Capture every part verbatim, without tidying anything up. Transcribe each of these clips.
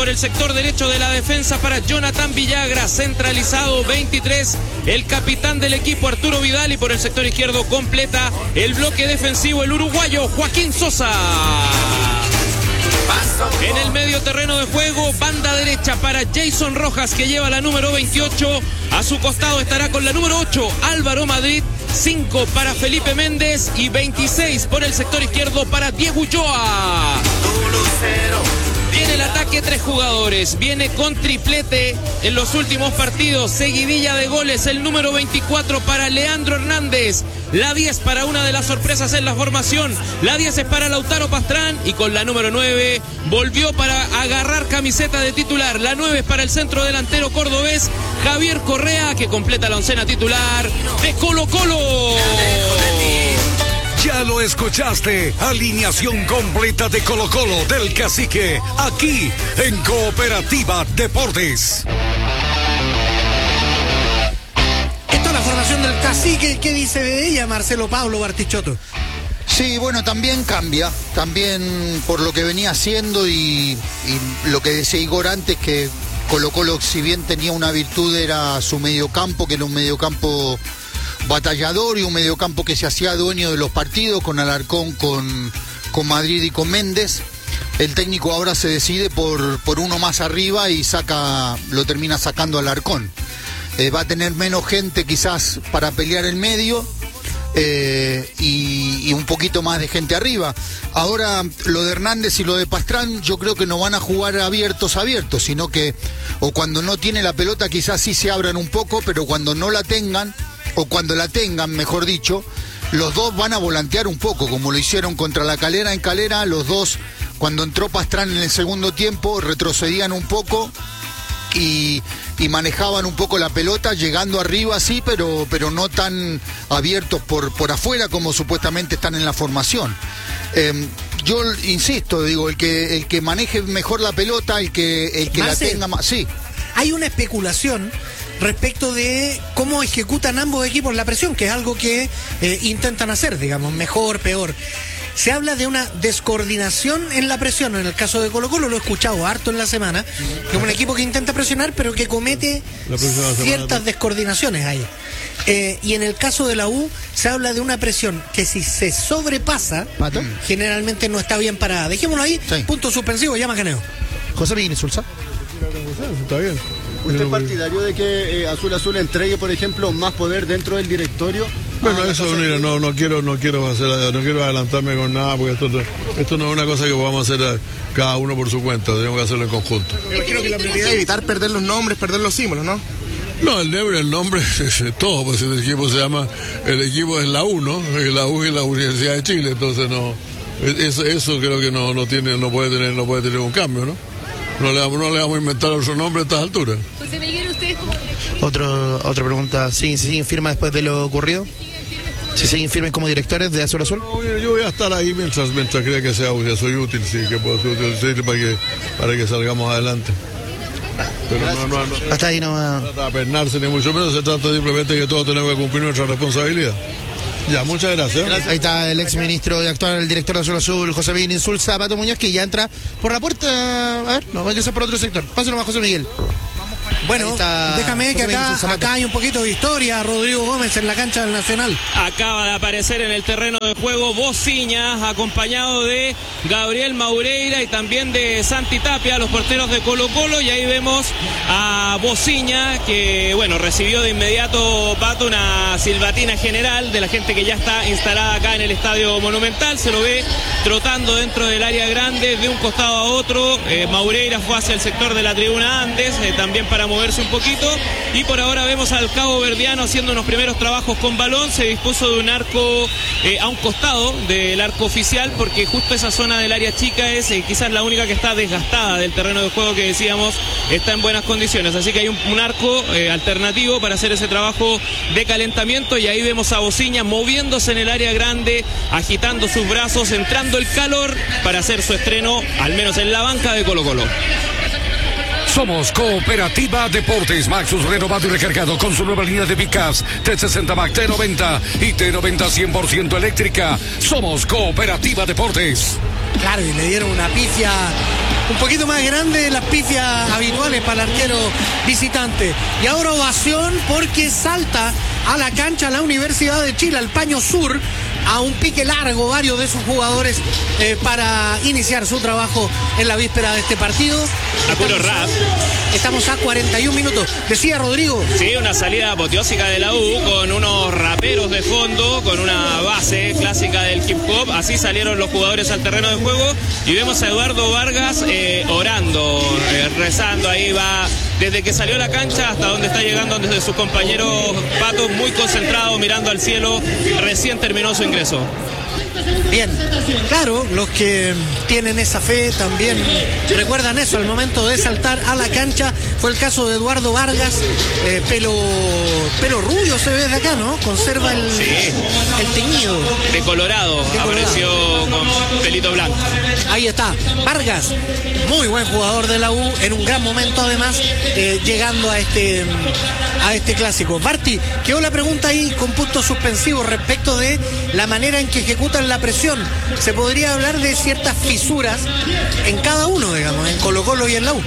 por el sector derecho de la defensa para Jonathan Villagra, centralizado veintitrés, el capitán del equipo Arturo Vidal, y por el sector izquierdo completa el bloque defensivo el uruguayo Joaquín Sosa. En el medio terreno de juego, banda derecha para Jason Rojas, que lleva la número veintiocho. A su costado estará con la número ocho Álvaro Madrid, cinco para Felipe Méndez y veintiséis por el sector izquierdo para Diego Ulloa. Viene el ataque, tres jugadores. Viene con triplete en los últimos partidos. Seguidilla de goles, el número veinticuatro para Leandro Hernández. La diez para una de las sorpresas en la formación. La diez es para Lautaro Pastrán. Y con la número nueve volvió para agarrar camiseta de titular. La nueve es para el centro delantero cordobés Javier Correa, que completa la oncena titular de Colo Colo. Ya lo escuchaste, alineación completa de Colo Colo del Cacique, aquí en Cooperativa Deportes. Esta es la formación del Cacique. ¿Qué dice de ella Marcelo Pablo Bartichotto? Sí, bueno, también cambia, también por lo que venía haciendo y, y lo que decía Igor antes, que Colo Colo, si bien tenía una virtud, era su mediocampo, que era un mediocampo batallador y un mediocampo que se hacía dueño de los partidos, con Alarcón, con, con Madrid y con Méndez. El técnico ahora se decide por, por uno más arriba y saca, lo termina sacando Alarcón. Eh, va a tener menos gente quizás para pelear el medio eh, y, y un poquito más de gente arriba. Ahora lo de Hernández y lo de Pastrán yo creo que no van a jugar abiertos abiertos, sino que o cuando no tiene la pelota quizás sí se abran un poco, pero cuando no la tengan, o cuando la tengan, mejor dicho, los dos van a volantear un poco, como lo hicieron contra la Calera en Calera. Los dos, cuando entró Pastrán en el segundo tiempo, retrocedían un poco y, y manejaban un poco la pelota, llegando arriba, sí, pero, pero no tan abiertos por, por afuera como supuestamente están en la formación. Eh, yo insisto, digo, el que, el que maneje mejor la pelota, el que, el que la tenga más... Sí. Hay una especulación respecto de cómo ejecutan ambos equipos la presión, que es algo que eh, intentan hacer, digamos, mejor, peor. Se habla de una descoordinación en la presión. En el caso de Colo Colo lo he escuchado harto en la semana, que es un equipo que intenta presionar, pero que comete ciertas descoordinaciones ahí. Eh, y en el caso de la U se habla de una presión que si se sobrepasa, ¿Pato? generalmente no está bien parada. Dejémoslo ahí, sí. Punto suspensivo, llama Caneo. José Miguel Insulza. Está bien. ¿Usted es partidario de que eh, Azul Azul entregue, por ejemplo, más poder dentro del directorio? Bueno, ah, eso, mira, no, no quiero, no quiero hacer, no quiero adelantarme con nada, porque esto, esto no es una cosa que podamos hacer cada uno por su cuenta, tenemos que hacerlo en conjunto. Yo creo que la prioridad es evitar perder los nombres, perder los símbolos, ¿no? No, el nombre, el nombre es todo, pues el equipo se llama, el equipo es la U, ¿no? La U es la Universidad de Chile, entonces no, eso, eso creo que no, no tiene, no puede tener, no puede tener un cambio, ¿no? No le, no le vamos a inventar otro nombre a estas alturas. José Miguel, ¿usted? Otro, otra pregunta, ¿sí, ¿se siguen firmes después de lo ocurrido? ¿Se siguen firmes como directores de Azul Azul? No, yo voy a estar ahí mientras, mientras crea que sea, que soy útil, sí, que puedo ser útil para que, para que salgamos adelante. Pero no, no, no, hasta ahí no va. No se trata de apernarse ni mucho menos, se trata simplemente que todos tenemos que cumplir nuestra responsabilidad. Ya, muchas gracias. gracias. Ahí está el ex ministro y actual el director de Azul Azul, José Miguel Insulza, Pato Muñoz, que ya entra por la puerta. A ver, no, va a ser por otro sector. Pásalo más, José Miguel. Bueno, déjame que acá, acá hay un poquito de historia. Rodrigo Gómez en la cancha del Nacional. Acaba de aparecer en el terreno de juego Bociña, acompañado de Gabriel Maureira y también de Santi Tapia, los porteros de Colo Colo. Y ahí vemos a Bociña, que bueno, recibió de inmediato, Pato, una silbatina general de la gente que ya está instalada acá en el Estadio Monumental. Se lo ve trotando dentro del área grande de un costado a otro. eh, Maureira fue hacia el sector de la tribuna Andes, eh, también para moverse un poquito, y por ahora vemos al cabo verdiano haciendo unos primeros trabajos con balón. Se dispuso de un arco eh, a un costado del arco oficial, porque justo esa zona del área chica es eh, quizás la única que está desgastada del terreno de juego, que decíamos está en buenas condiciones, así que hay un, un arco eh, alternativo para hacer ese trabajo de calentamiento. Y ahí vemos a Bociña moviéndose en el área grande, agitando sus brazos, entrando el calor para hacer su estreno, al menos en la banca de Colo Colo. Somos Cooperativa Deportes. Maxus renovado y recargado con su nueva línea de pickups T sesenta Max, T noventa y T noventa cien por ciento eléctrica. Somos Cooperativa Deportes. Claro, y le dieron una pifia un poquito más grande las pifias habituales para el arquero visitante. Y ahora ovación porque salta a la cancha la Universidad de Chile, al paño sur, a un pique largo varios de sus jugadores eh, para iniciar su trabajo en la víspera de este partido. A puro rap. Estamos a cuarenta y un minutos. Decía Rodrigo. Sí, una salida apoteósica de la U con unos raperos de fondo, con una base clásica del hip hop. Así salieron los jugadores al terreno de juego y vemos a Eduardo Vargas eh, orando, eh, rezando. Ahí va desde que salió a la cancha hasta donde está llegando, desde sus compañeros Pato, muy concentrado, mirando al cielo. Recién terminó su ingreso. Bien, claro, los que tienen esa fe también recuerdan eso al momento de saltar a la cancha. Fue el caso de Eduardo Vargas, eh, pelo pelo rubio se ve desde acá, ¿no? Conserva el, sí. el teñido. De colorado, de colorado, apareció con pelito blanco. Ahí está, Vargas, muy buen jugador de la U, en un gran momento además, eh, llegando a este, a este clásico. Barty, quedó la pregunta ahí con puntos suspensivos respecto de la manera en que ejecutan la presión. Se podría hablar de ciertas fisuras en cada uno, digamos, en Colo-Colo y en la U.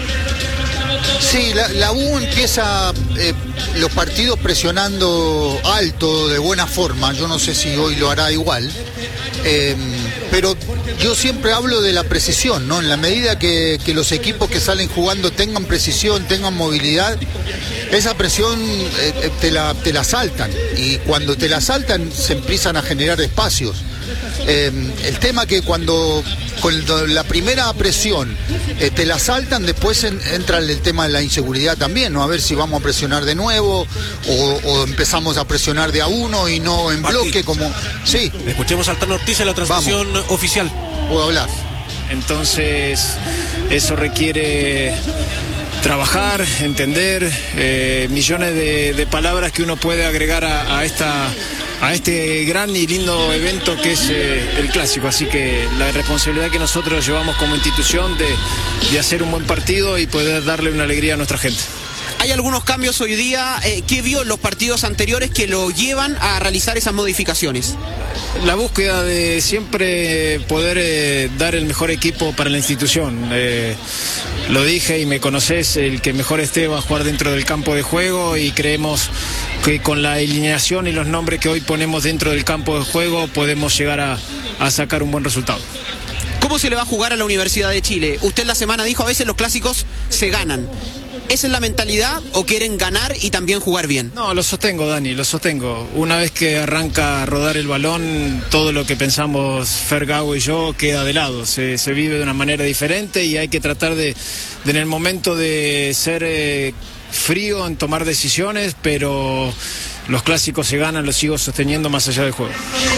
Sí, la, la U empieza eh, los partidos presionando alto, de buena forma. Yo no sé si hoy lo hará igual. Eh, pero yo siempre hablo de la precisión, ¿no? En la medida que, que los equipos que salen jugando tengan precisión, tengan movilidad, esa presión eh, te, la, te la saltan. Y cuando te la saltan se empiezan a generar espacios. Eh, el tema que cuando con la primera presión eh, te la saltan, después en, entra el tema de la inseguridad también, ¿no? A ver si vamos a presionar de nuevo o, o empezamos a presionar de a uno y no en Martín, bloque como... Sí. Escuchemos a Altano Ortiz en la transmisión vamos. Oficial. Puedo hablar. Entonces, eso requiere trabajar, entender, eh, millones de, de palabras que uno puede agregar a, a esta... a este gran y lindo evento que es eh, el clásico. Así que la responsabilidad que nosotros llevamos como institución de, de hacer un buen partido y poder darle una alegría a nuestra gente. Hay algunos cambios hoy día. Eh, ¿Qué vio en los partidos anteriores que lo llevan a realizar esas modificaciones? La búsqueda de siempre poder eh, dar el mejor equipo para la institución. Eh, lo dije y me conocés, el que mejor esté va a jugar dentro del campo de juego y creemos que con la alineación y los nombres que hoy ponemos dentro del campo de juego podemos llegar a, a sacar un buen resultado. ¿Cómo se le va a jugar a la Universidad de Chile? Usted la semana dijo, a veces los clásicos se ganan. ¿Esa es la mentalidad o quieren ganar y también jugar bien? No, lo sostengo, Dani, lo sostengo. Una vez que arranca a rodar el balón, todo lo que pensamos Fergau y yo queda de lado. Se, se vive de una manera diferente y hay que tratar de, de en el momento de ser eh, frío en tomar decisiones, pero los clásicos se ganan, los sigo sosteniendo más allá del juego.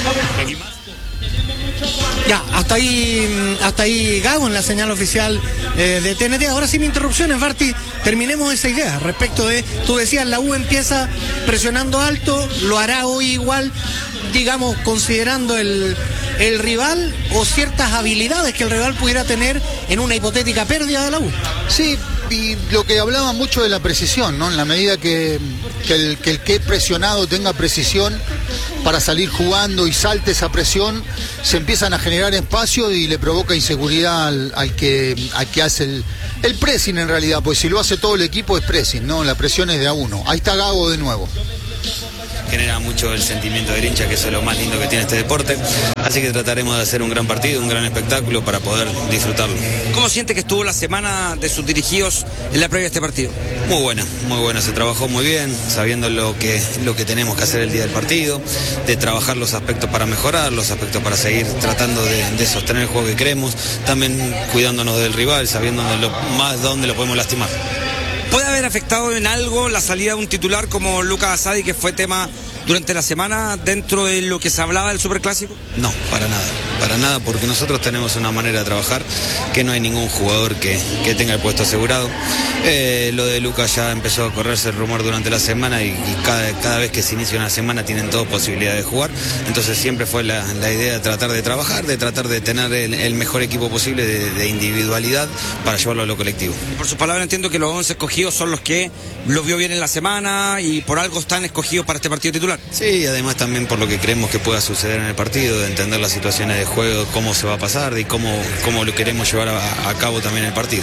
Ya, hasta ahí, hasta ahí Gago en la señal oficial eh, de T N T. Ahora sin interrupciones, Barty, terminemos esa idea respecto de, tú decías, la U empieza presionando alto, lo hará hoy igual, digamos, considerando el, el rival o ciertas habilidades que el rival pudiera tener en una hipotética pérdida de la U. Sí, y lo que hablaba mucho de la precisión, ¿no? En la medida que, que, el, que el que es presionado tenga precisión para salir jugando y salte esa presión, se empiezan a generar espacios y le provoca inseguridad al, al, que, al que hace el, el pressing en realidad, pues si lo hace todo el equipo es pressing, ¿no? La presión es de a uno. Ahí está Gago de nuevo. Genera mucho el sentimiento del hincha, que eso es lo más lindo que tiene este deporte, así que trataremos de hacer un gran partido, un gran espectáculo para poder disfrutarlo. ¿Cómo siente que estuvo la semana de sus dirigidos en la previa de este partido? Muy buena, muy buena, se trabajó muy bien, sabiendo lo que, lo que tenemos que hacer el día del partido, de trabajar los aspectos para mejorar, los aspectos para seguir tratando de, de sostener el juego que queremos, también cuidándonos del rival, sabiendo lo, más dónde lo podemos lastimar. ¿Puede haber afectado en algo la salida de un titular como Lucas Asadi, que fue tema durante la semana dentro de lo que se hablaba del Superclásico? No, para nada, para nada, porque nosotros tenemos una manera de trabajar que no hay ningún jugador que, que tenga el puesto asegurado. Eh, lo de Lucas ya empezó a correrse el rumor durante la semana y, y cada, cada vez que se inicia una semana tienen todos posibilidad de jugar, entonces siempre fue la, la idea de tratar de trabajar, de tratar de tener el, el mejor equipo posible de, de individualidad para llevarlo a lo colectivo. Por sus palabras entiendo que los once escogidos son los que los vio bien en la semana y por algo están escogidos para este partido titular. Sí, y además también por lo que creemos que pueda suceder en el partido, de entender las situaciones de juego, cómo se va a pasar y cómo, cómo lo queremos llevar a, a cabo también el partido.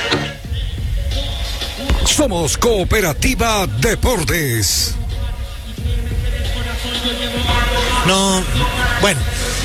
Somos Cooperativa Deportes. No, bueno.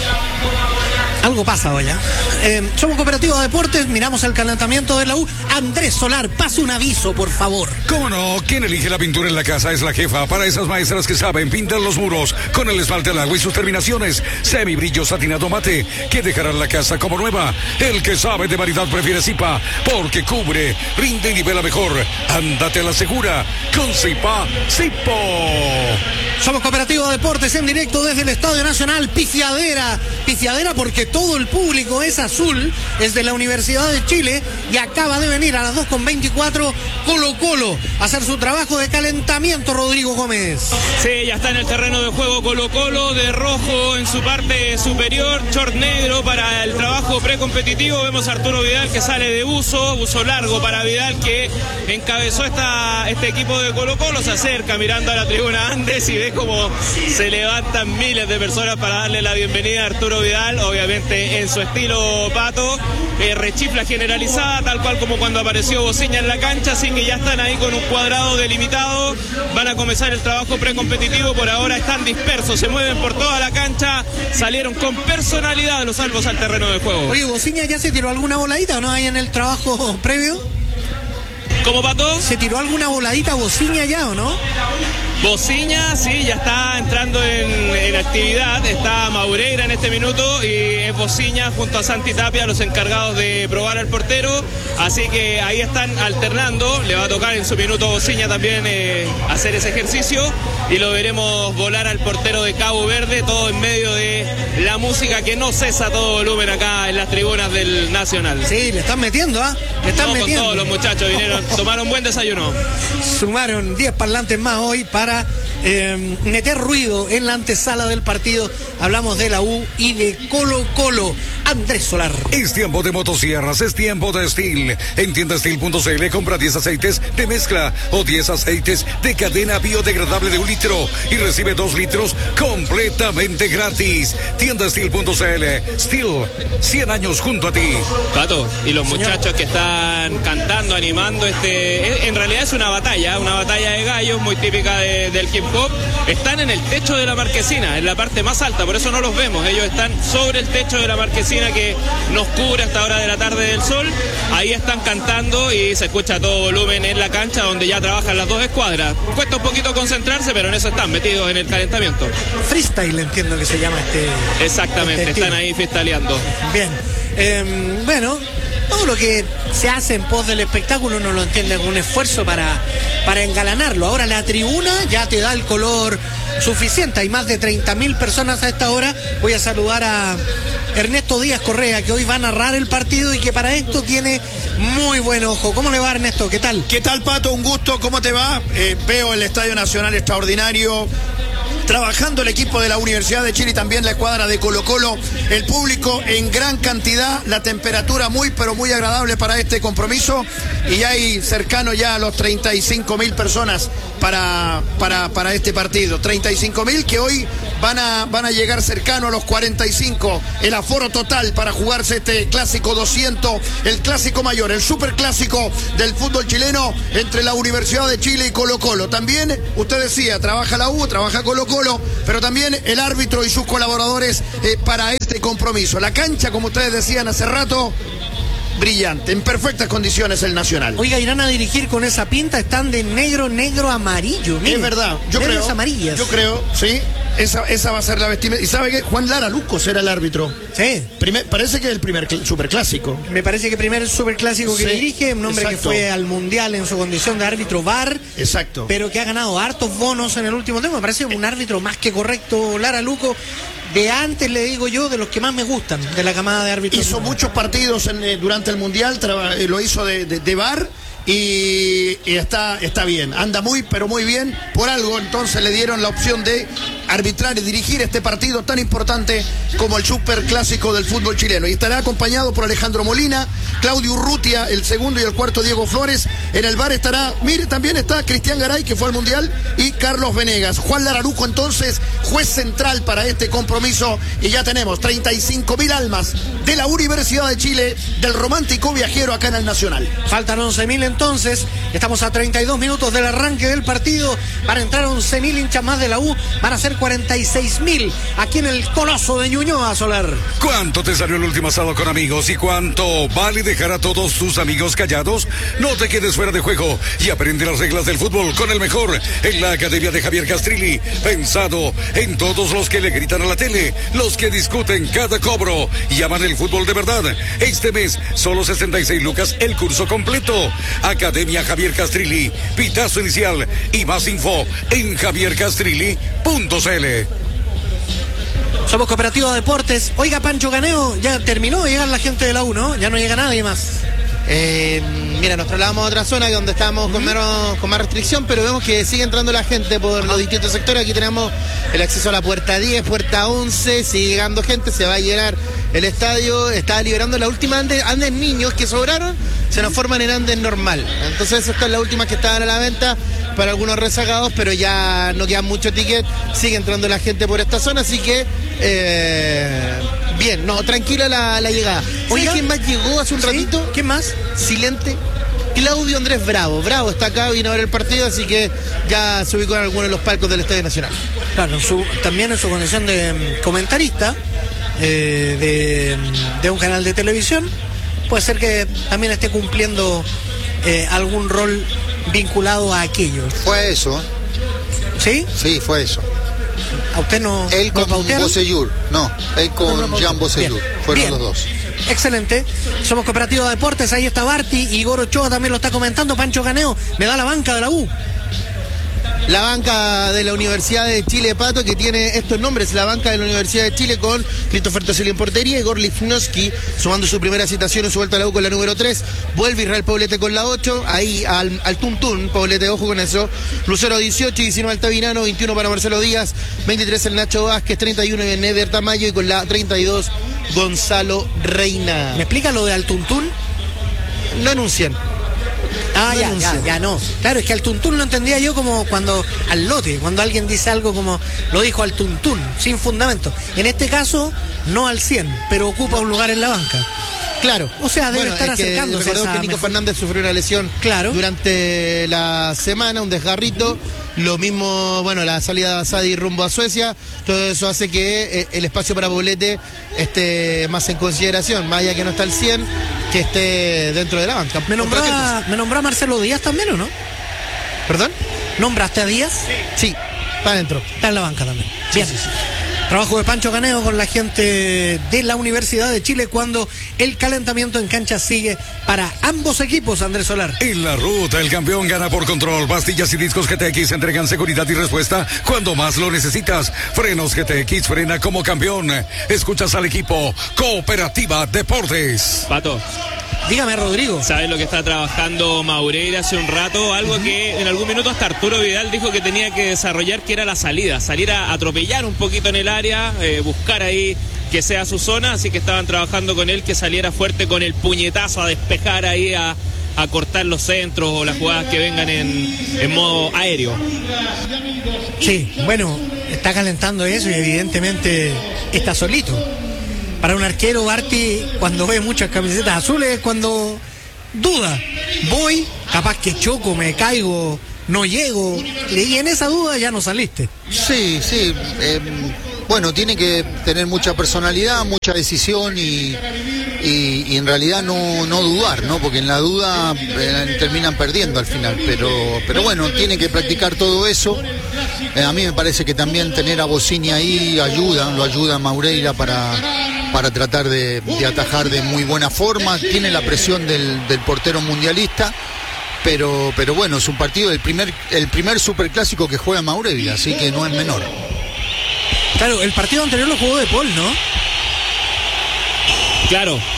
Algo pasa hoy, ¿eh? Eh, somos Cooperativa Deportes, miramos el calentamiento de la U. Andrés Solar, pase un aviso, por favor. ¿Cómo no? Quien elige la pintura en la casa es la jefa. Para esas maestras que saben pintar los muros con el esmalte al agua y sus terminaciones semibrillo satinado mate, que dejarán la casa como nueva. El que sabe de variedad prefiere Zipa, porque cubre, rinde y nivela mejor. Ándate a la segura con Zipa Zipo. Somos Cooperativa Deportes en directo desde el Estadio Nacional. Pifiadera, pifiadera porque todo el público es azul, es de la Universidad de Chile y acaba de venir a las dos con veinticuatro Colo Colo a hacer su trabajo de calentamiento. Rodrigo Gómez. Sí, ya está en el terreno de juego Colo Colo, de rojo en su parte superior, short negro para el trabajo precompetitivo. Vemos a Arturo Vidal que sale de buzo, buzo largo para Vidal, que encabezó esta, este equipo de Colo Colo. Se acerca mirando a la tribuna Andes y ve cómo se levantan miles de personas para darle la bienvenida a Arturo Vidal, obviamente en su estilo Pato, eh, rechifla generalizada, tal cual como cuando apareció Bociña en la cancha, así que ya están ahí con un cuadrado delimitado, van a comenzar el trabajo precompetitivo. Por ahora están dispersos, se mueven por toda la cancha, salieron con personalidad los salvos al terreno de juego. Oye, ¿Bociña ya se tiró alguna voladita o no hay en el trabajo previo? ¿Cómo, Pato? ¿Se tiró alguna voladita Bociña ya o no? Bociña, sí, ya está entrando en, en actividad, está Maureira en este minuto y es Bociña junto a Santi Tapia los encargados de probar al portero, así que ahí están alternando. Le va a tocar en su minuto Bociña también eh, hacer ese ejercicio y lo veremos volar al portero de Cabo Verde, todo en medio de la música que no cesa a todo volumen acá en las tribunas del Nacional. Sí, le están metiendo, ¿ah? ¿eh? Le están no, metiendo. Con todos los muchachos vinieron, tomaron buen desayuno. Sumaron diez parlantes más hoy para Eh, meter ruido en la antesala del partido. Hablamos de la U y de Colo Colo. Andrés Solar. Es tiempo de motosierras, es tiempo de Steel. En tienda steel punto c l compra diez aceites de mezcla o diez aceites de cadena biodegradable de un litro y recibe dos litros completamente gratis. tienda steel punto c l. Steel, cien años junto a ti. Pato, y los Señor. muchachos que están cantando, animando, este, en realidad es una batalla, una batalla de gallos muy típica de, del hip hop. Están en el techo de la marquesina, en la parte más alta, por eso no los vemos. Ellos están sobre el techo de la marquesina que nos cubre hasta hora de la tarde del sol. Ahí están cantando y se escucha a todo volumen en la cancha donde ya trabajan las dos escuadras. Cuesta un poquito concentrarse, pero en eso están metidos en el calentamiento. Freestyle entiendo que se llama este. Exactamente, este están ahí freestyleando. Bien, eh, bueno, todo lo que se hace en pos del espectáculo uno lo entiende como un esfuerzo para, para engalanarlo. Ahora la tribuna ya te da el color suficiente. Hay más de treinta mil personas a esta hora. Voy a saludar a Ernesto Díaz Correa, que hoy va a narrar el partido y que para esto tiene muy buen ojo. ¿Cómo le va, Ernesto? ¿Qué tal? ¿Qué tal, Pato? Un gusto. ¿Cómo te va? Eh, veo el Estadio Nacional extraordinario. Trabajando el equipo de la Universidad de Chile y también la escuadra de Colo Colo, el público en gran cantidad, la temperatura muy pero muy agradable para este compromiso y ya hay cercano ya a los treinta y cinco mil personas para, para, para este partido, treinta y cinco mil que hoy van a, van a llegar cercano a los cuarenta y cinco, el aforo total para jugarse este clásico doscientos, el clásico mayor, el superclásico del fútbol chileno entre la Universidad de Chile y Colo Colo. También, usted decía, trabaja la U, trabaja Colo Colo, pero también el árbitro y sus colaboradores eh, para este compromiso. La cancha, como ustedes decían hace rato, brillante, en perfectas condiciones el Nacional. Oiga, irán a dirigir con esa pinta, están de negro, negro, amarillo. Mire, es verdad, yo creo. Amarillas. Yo creo, sí. Esa, esa va a ser la vestimenta. ¿Y sabe qué? Juan Lara Lucos era el árbitro. Sí. Primer, parece que es el primer superclásico. Me parece que primer superclásico que sí, dirige, un hombre exacto. que fue al Mundial en su condición de árbitro V A R. Exacto. Pero que ha ganado hartos bonos en el último tiempo. Me parece un árbitro más que correcto, Lara Luco. De antes, le digo yo, de los que más me gustan, de la camada de árbitros. Hizo muchos partidos en, eh, durante el Mundial, traba, eh, lo hizo de, de, de V A R. y, y está, está bien, anda muy pero muy bien, por algo entonces le dieron la opción de arbitrar y dirigir este partido tan importante como el superclásico del fútbol chileno, y estará acompañado por Alejandro Molina, Claudio Urrutia, el segundo y el cuarto Diego Flores. En el bar estará, mire, también está Cristian Garay, que fue al Mundial, y Carlos Venegas. Juan Lararujo entonces, juez central para este compromiso, y ya tenemos treinta y cinco mil almas de la Universidad de Chile, del romántico viajero acá en el Nacional. Faltan once mil entonces, estamos a treinta y dos minutos del arranque del partido, para entrar once mil hinchas más de la U, van a ser cuarenta y seis mil aquí en el Coloso de Ñuñoa, Solar. ¿Cuánto te salió el último asado con amigos y cuánto vale dejar a todos tus amigos callados? No te quedes fuera de juego y aprende las reglas del fútbol con el mejor en la Academia de Javier Castrilli, pensado en todos los que le gritan a la tele, los que discuten cada cobro y aman el fútbol de verdad. Este mes solo sesenta y seis lucas el curso completo. Academia Javier Castrilli, pitazo inicial y más info en javier castrilli punto c l. Somos Cooperativa de Deportes. Oiga, Pancho Caneo, ya terminó de llegar la gente de la U, ¿no? Ya no llega nadie más. Eh, mira, nos trasladamos a otra zona donde estábamos con, menos, con más restricción, pero vemos que sigue entrando la gente por los distintos sectores. Aquí tenemos el acceso a la puerta diez, puerta once, sigue llegando gente, se va a llenar el estadio. Está liberando la última andes, andes niños que sobraron, se nos forman en andes normal. Entonces esta es la última que estaban a la venta para algunos rezagados, pero ya no quedan mucho ticket, sigue entrando la gente por esta zona, así que eh, bien, no, tranquila la, la llegada. Oye, ¿quién más llegó hace un ¿Sí? ratito? ¿Quién más? Silente. Claudio Andrés Bravo. Bravo está acá, vino a ver el partido, así que ya se ubicó en alguno de los palcos del Estadio Nacional. Claro, su, también en su condición de um, comentarista eh, de, de un canal de televisión, puede ser que también esté cumpliendo eh, algún rol vinculado a aquello. Fue eso. ¿Sí? Sí, fue eso. ¿A usted no? Él con Bocellur, no, él con no, no, Jean Bocellur, fueron Bien. los dos. Excelente. Somos Cooperativa de Deportes, ahí está Barty, Igor Ochoa también lo está comentando. Pancho Caneo, me da la banca de la U. La banca de la Universidad de Chile, Pato, que tiene estos nombres: la banca de la Universidad de Chile con Christopher Toselli en portería, Igor Lifnowski sumando su primera citación en su vuelta a la U con la número tres, vuelve Israel Poblete con la ocho, ahí al, al Tuntún, Poblete, ojo con eso, Lucero dieciocho, diecinueve Altavinano, veintiuno para Marcelo Díaz, veintitrés el Nacho Vázquez, treinta y uno en Neder Tamayo, y con la treinta y dos Gonzalo Reina. ¿Me explica lo de al Tuntún? No anuncian. Ah, ya, ya, ya no. Claro, es que al tuntún lo entendía yo como cuando al lote, cuando alguien dice algo como lo dijo al tuntún, sin fundamento. En este caso, no al cien, pero ocupa un lugar en la banca. Claro. O sea, debe bueno, estar es que acercándose. Recordemos que Nico mejor. Fernández sufrió una lesión claro. durante la semana, un desgarrito. Lo mismo, bueno, la salida de Basadi rumbo a Suecia. Todo eso hace que eh, el espacio para Poblete esté más en consideración, más allá que no está al cien, que esté dentro de la banca. ¿Me nombraba, ¿me nombró a Marcelo Díaz también o no? ¿Perdón? ¿Nombraste a Díaz? Sí, sí, para adentro. Está en la banca también. Bien. Sí, sí, sí. Trabajo de Pancho Caneo con la gente de la Universidad de Chile cuando el calentamiento en cancha sigue para ambos equipos, Andrés Solar. En la ruta, el campeón gana por control. Pastillas y discos G T X entregan seguridad y respuesta cuando más lo necesitas. Frenos G T X frena como campeón. Escuchas al equipo Cooperativa Deportes. Pato. Dígame, Rodrigo. ¿Sabes lo que está trabajando Maureira hace un rato? Algo uh-huh. que en algún minuto hasta Arturo Vidal dijo que tenía que desarrollar, que era la salida. Salir a atropellar un poquito en el área, eh, buscar ahí que sea su zona. Así que estaban trabajando con él, que saliera fuerte con el puñetazo a despejar ahí, a, a cortar los centros o las jugadas que vengan en, en modo aéreo. Sí, bueno, está calentando eso y evidentemente está solito. Para un arquero, Barty, cuando ve muchas camisetas azules, cuando duda, voy, capaz que choco, me caigo, no llego, y en esa duda ya no saliste. Sí, sí, eh, bueno, tiene que tener mucha personalidad, mucha decisión y, y, y en realidad no, no dudar, ¿no? Porque en la duda eh, terminan perdiendo al final, pero, pero bueno, tiene que practicar todo eso. Eh, a mí me parece que también tener a Bossini ahí ayuda, lo ayuda a Maureira para... para tratar de, de atajar de muy buena forma. Tiene la presión del, del portero mundialista, pero, pero bueno, es un partido, el primer, el primer superclásico que juega Maureira, así que no es menor. Claro, el partido anterior lo jugó De Paul, ¿no? Claro,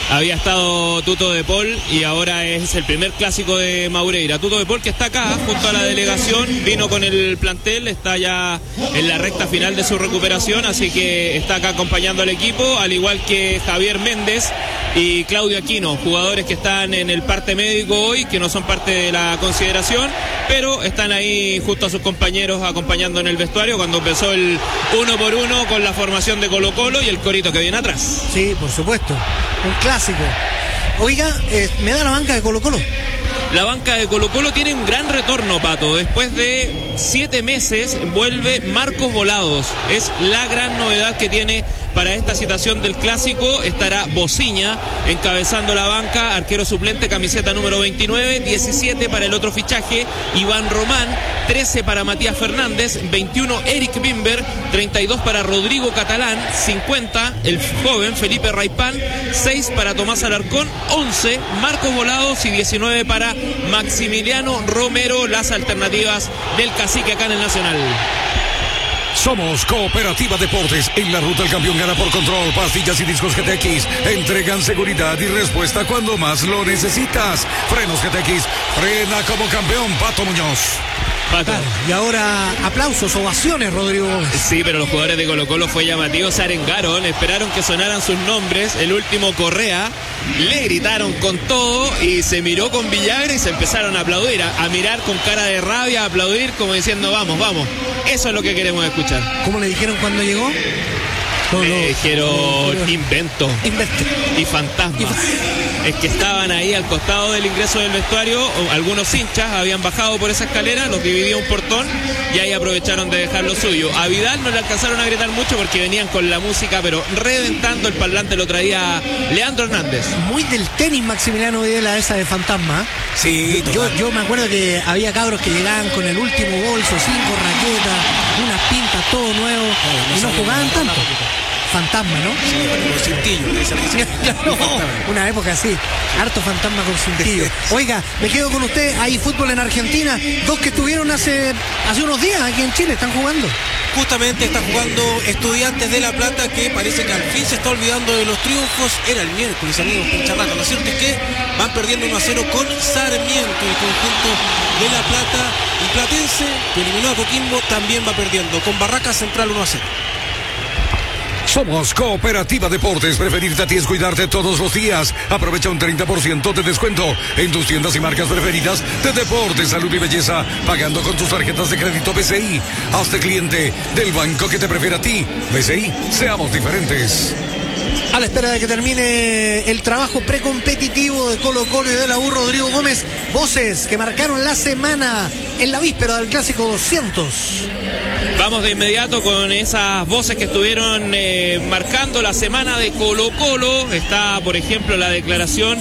había estado Tuto de Paul y ahora es el primer clásico de Maureira. Tuto de Paul, que está acá junto a la delegación, vino con el plantel, está ya en la recta final de su recuperación, así que está acá acompañando al equipo, al igual que Javier Méndez y Claudio Aquino, jugadores que están en el parte médico hoy, que no son parte de la consideración, pero están ahí junto a sus compañeros acompañando en el vestuario cuando empezó el uno por uno con la formación de Colo Colo y el corito que viene atrás. Sí, por supuesto, un clásico. Oiga, eh, me da la banca de Colo Colo. La banca de Colo Colo tiene un gran retorno, Pato. Después de siete meses vuelve Marcos Volados. Es la gran novedad que tiene para esta citación del clásico. Estará Bociña encabezando la banca, arquero suplente, camiseta número veintinueve, diecisiete para el otro fichaje, Iván Román, trece para Matías Fernández, veintiuno Eric Bimber, treinta y dos para Rodrigo Catalán, cincuenta el joven Felipe Raipán, seis para Tomás Alarcón, once Marcos Volados y diecinueve para Maximiliano Romero, las alternativas del cacique acá en el Nacional. Somos Cooperativa Deportes. En la ruta el campeón gana por control. Pastillas y discos G T X entregan seguridad y respuesta cuando más lo necesitas. Frenos G T X. Frena como campeón, Pato Muñoz. Pato. Claro, y ahora aplausos, ovaciones, Rodrigo Gómez. Sí, pero los jugadores de Colo Colo fue llamativo, se arengaron, esperaron que sonaran sus nombres. El último Correa, le gritaron con todo y se miró con Villagra y se empezaron a aplaudir, a, a mirar con cara de rabia, a aplaudir como diciendo vamos, vamos. Eso es lo que queremos escuchar. ¿Cómo le dijeron cuando llegó? Le dijeron invento, invento y fantasma. Es que estaban ahí al costado del ingreso del vestuario, algunos hinchas habían bajado por esa escalera, los dividió un portón y ahí aprovecharon de dejar lo suyo. A Vidal no le alcanzaron a gritar mucho porque venían con la música, pero reventando el parlante lo traía Leandro Hernández. Muy del tenis Maximiliano Videla esa de fantasma. Sí, yo, yo me acuerdo que había cabros que llegaban con el último bolso, cinco raquetas, unas pintas, todo nuevo, no, no y no jugaban tanto. Fantasma, ¿no? Sí, con cintillo. No, una época así, harto fantasma con cintillo. Oiga, me quedo con usted, hay fútbol en Argentina, dos que estuvieron hace, hace unos días aquí en Chile, están jugando. Justamente está jugando Estudiantes de La Plata, que parece que al fin se está olvidando de los triunfos. Era el miércoles, amigos, Pincharraca. Lo cierto es que van perdiendo uno a cero con Sarmiento, el conjunto de La Plata. Y Platense, que eliminó a Coquimbo, también va perdiendo con Barracas Central uno a cero. Somos Cooperativa Deportes. Preferirte a ti es cuidarte todos los días. Aprovecha un treinta por ciento de descuento en tus tiendas y marcas preferidas de deporte, salud y belleza, pagando con tus tarjetas de crédito B C I. Hazte cliente del banco que te prefiere a ti. B C I, seamos diferentes. A la espera de que termine el trabajo precompetitivo de Colo Colo y de la U, Rodrigo Gómez, voces que marcaron la semana en la víspera del Clásico doscientos. Vamos de inmediato con esas voces que estuvieron eh, marcando la semana de Colo Colo. Está, por ejemplo, la declaración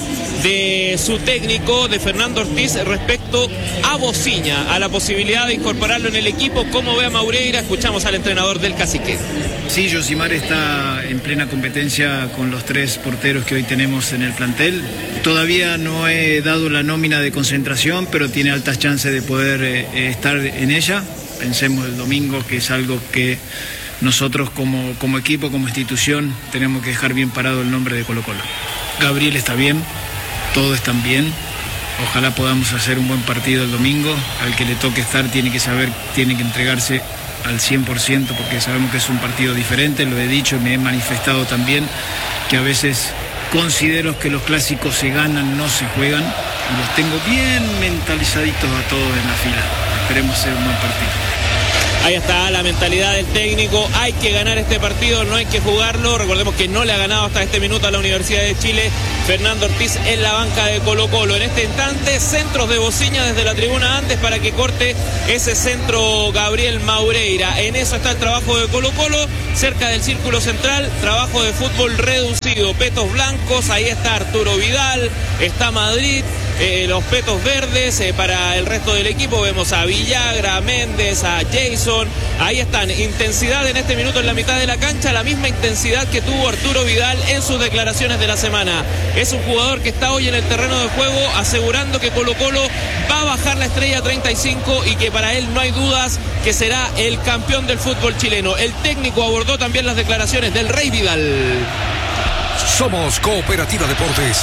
de su técnico, de Fernando Ortiz, respecto a Bociña, a la posibilidad de incorporarlo en el equipo. ¿Cómo ve a Maureira? Escuchamos al entrenador del Cacique. Sí, Josimar está en plena competencia con los tres porteros que hoy tenemos en el plantel. Todavía no he dado la nómina de concentración, pero tiene altas chances de poder eh, estar en ella. Pensemos el domingo, que es algo que nosotros como, como equipo, como institución, tenemos que dejar bien parado el nombre de Colo Colo. Gabriel está bien, todos están bien. Ojalá podamos hacer un buen partido el domingo. Al que le toque estar tiene que saber, tiene que entregarse al cien por ciento, porque sabemos que es un partido diferente. Lo he dicho y me he manifestado también, que a veces considero que los clásicos se ganan, no se juegan, y los tengo bien mentalizaditos a todos en la fila. Esperemos hacer un buen partido. Ahí está la mentalidad del técnico, hay que ganar este partido, no hay que jugarlo. Recordemos que no le ha ganado hasta este minuto a la Universidad de Chile Fernando Ortiz en la banca de Colo Colo. En este instante, centros de Bociña desde la tribuna antes para que corte ese centro Gabriel Maureira. En eso está el trabajo de Colo Colo, cerca del círculo central, trabajo de fútbol reducido, petos blancos, ahí está Arturo Vidal, está Madrid. Eh, los petos verdes eh, para el resto del equipo. Vemos a Villagra, a Méndez, a Jason. Ahí están, intensidad en este minuto en la mitad de la cancha, la misma intensidad que tuvo Arturo Vidal en sus declaraciones de la semana. Es un jugador que está hoy en el terreno de juego asegurando que Colo Colo va a bajar la estrella treinta y cinco y que para él no hay dudas que será el campeón del fútbol chileno. El técnico abordó también las declaraciones del Rey Vidal. Somos Cooperativa Deportes.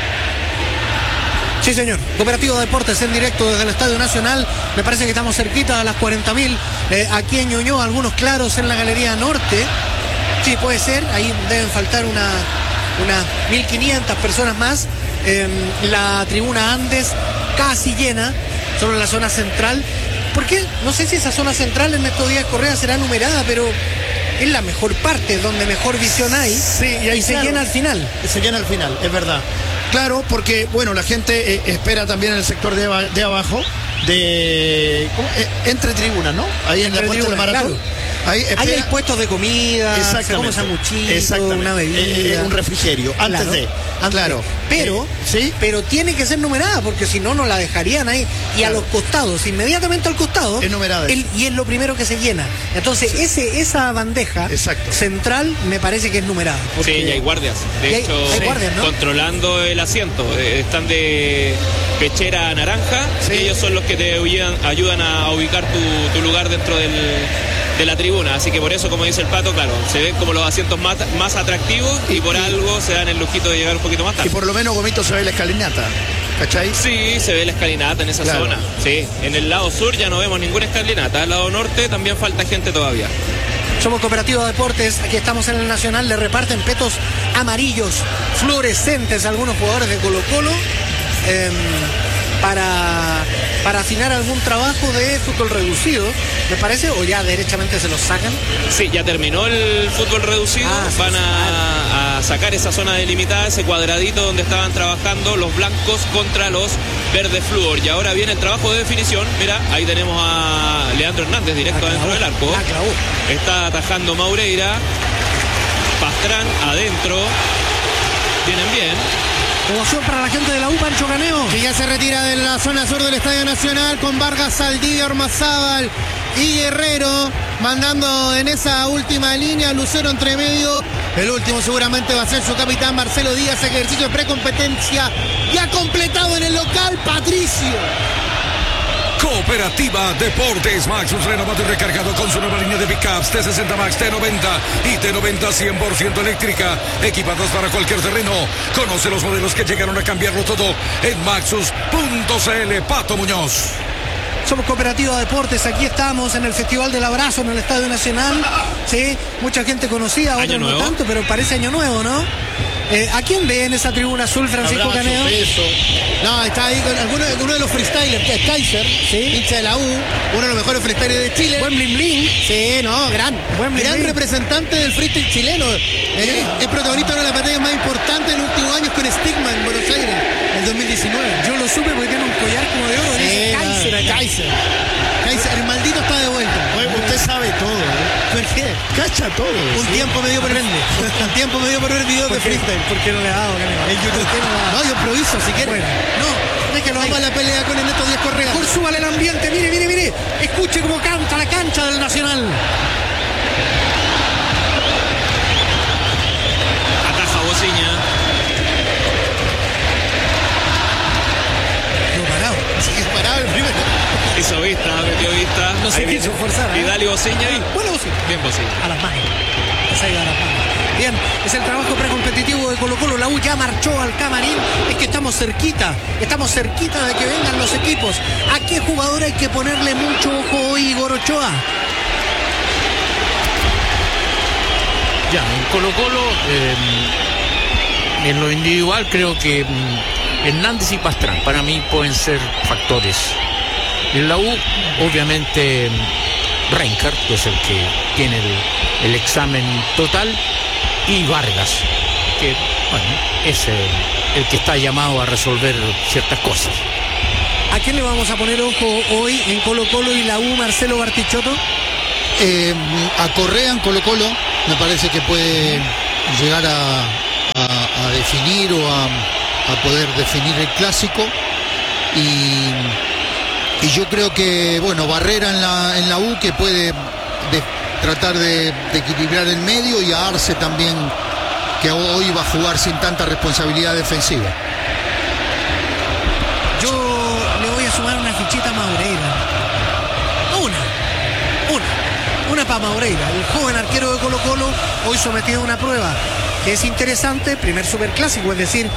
Sí, señor. Cooperativa Deportes en directo desde el Estadio Nacional. Me parece que estamos cerquita a las cuarenta mil. Eh, aquí en Ñuñoa, algunos claros en la Galería Norte. Sí, puede ser. Ahí deben faltar una, unas mil quinientas personas más. Eh, la tribuna Andes casi llena, solo en la zona central. ¿Por qué? No sé si esa zona central en estos días Correa será numerada, pero es la mejor parte, donde mejor visión hay. Sí, y, ahí, y se claro, llena al final. Se llena al final, es verdad. Claro, porque, bueno, la gente eh, espera también en el sector de, de abajo, de ¿cómo? Eh, entre tribunas, ¿no? Ahí en Entre la puerta del tribunas, maratón. Claro. Ahí, Ahí hay puestos de comida, se come sanguchito, una bebida. Eh, eh, un refrigerio, antes Claro, de. antes Claro. de. Pero, Eh, ¿sí? pero tiene que ser numerada, porque si no, no la dejarían ahí. Y a los costados, inmediatamente al costado, es numerada. El, y es lo primero que se llena. Entonces, sí. ese, esa bandeja Exacto. central me parece que es numerada. Sí, y hay guardias. De hay, hecho, hay guardias, ¿no? controlando el asiento. Eh, están de pechera naranja. Sí. Y ellos son los que te ayudan, ayudan a ubicar tu, tu lugar dentro del, de la tribuna. Así que por eso, como dice el Pato, claro, se ven como los asientos más, más atractivos y por algo se dan el lujito de llegar un poquito más tarde. Y por lo menos, Gomito, se ve la escalinata, ¿cachai? Sí, se ve la escalinata en esa Claro. zona. Sí, en el lado sur ya no vemos ninguna escalinata. Al lado norte también falta gente todavía. Somos Cooperativa Deportes, aquí estamos en el Nacional, le reparten petos amarillos, fluorescentes a algunos jugadores de Colo Colo eh, para, para afinar algún trabajo de fútbol reducido, me parece, o ya derechamente se los sacan. Sí, ya terminó el fútbol reducido, Ah, sí, van sí. a, a sacar esa zona delimitada, ese cuadradito donde estaban trabajando los blancos contra los verdes flúor. Y ahora viene el trabajo de definición, mira, ahí tenemos a Leandro Hernández directo Ah, adentro clavó. del arco. Ah, clavó. Está atajando Maureira, Pastrán adentro, vienen bien. Ovación para la gente de la U, Pancho Caneo. Que ya se retira de la zona sur del Estadio Nacional con Vargas, Saldivia, Ormazábal y Guerrero, mandando en esa última línea Lucero entre medio. El último seguramente va a ser su capitán Marcelo Díaz, ejercicio de precompetencia ya completado en el local, Patricio. Cooperativa Deportes. Maxus renovado y recargado con su nueva línea de pickups T sesenta Max, T noventa y T noventa cien por ciento eléctrica, equipados para cualquier terreno. Conoce los modelos que llegaron a cambiarlo todo en maxus punto c l. Pato Muñoz. Somos Cooperativa Deportes, aquí estamos en el Festival del Abrazo en el Estadio Nacional. Sí, mucha gente conocida, Año otros no nuevo. tanto, pero parece año nuevo, ¿no? Eh, ¿A quién ve en esa tribuna azul, Francisco Abrazo, Caneo? beso. No, está ahí con alguno, uno de los freestylers, que es Kaiser, Sí. hincha de la U, uno de los mejores freestylers de Chile. Buen bling bling. Sí, no, gran, Buen gran bling. representante del freestyle chileno. Eh, es protagonista de una de las batallas más importantes de los últimos años con Stigma en Buenos Aires, en dos mil diecinueve. Yo lo supe porque tiene un collar como de oro. Sí, dice Kaiser acá. Kaiser. Kaiser, el maldito está de vuelta. Oye, usted sabe todo, ¿eh? ¿Por qué? Cacha todo. Un tiempo me dio por ver, un tiempo me dio por ver videos de ¿Por qué? freestyle. ¿Por qué no le ha dado, Caneo? En YouTube. ¿Por qué no le ha dado? No, yo improviso si quieres. Bueno, no, déjelo ahí. Vamos a la pelea con el Neto Díaz Correa. Por súbale el ambiente, mire, mire, mire. Escuche cómo canta la cancha del Nacional. Ataja Bociña. No parado. Sigue parado el primero. Hizo vista, metió vista. No se Ahí quiso viene forzar, ¿eh? Vidal y Bociña. Bueno, sí. Bien Bociña. A las manos. Esa ha ido a las manos. Bien, es el trabajo precompetitivo de Colo Colo. La U ya marchó al camarín. Es que estamos cerquita. Estamos cerquita de que vengan los equipos. ¿A qué jugador hay que ponerle mucho ojo hoy, Igor Ochoa? Ya, en Colo Colo, eh, en lo individual creo que mm, Hernández y Pastrán para mí pueden ser factores. En la U, obviamente, Reinhardt, que es el que tiene el, el examen total, y Vargas, que bueno, es el, el que está llamado a resolver ciertas cosas. ¿A quién le vamos a poner ojo hoy en Colo Colo y la U, Marcelo Bartichotto? Eh, a Correa en Colo Colo me parece que puede llegar a, a, a definir o a, a poder definir el clásico y, y yo creo que bueno, Barrera en la, en la U que puede de, tratar de, de equilibrar el medio y a Arce también que hoy va a jugar sin tanta responsabilidad defensiva. Yo le voy a sumar una fichita a Maureira. Una. Una. Una para Maureira, el joven arquero de Colo Colo, hoy sometido a una prueba. que es interesante, primer superclásico, es decir,